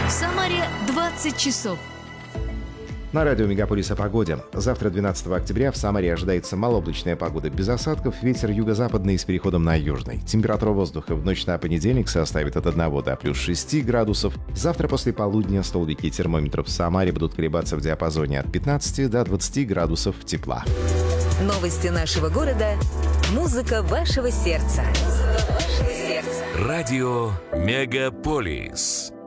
В Самаре 20 часов. На радио «Мегаполис» о погоде. Завтра, 12 октября, в Самаре ожидается малооблачная погода без осадков, ветер юго-западный с переходом на южный. Температура воздуха в ночь на понедельник составит от 1 до плюс 6 градусов. Завтра после полудня столбики термометров в Самаре будут колебаться в диапазоне от 15 до 20 градусов тепла. Новости нашего города. Музыка вашего сердца. Радио «Мегаполис».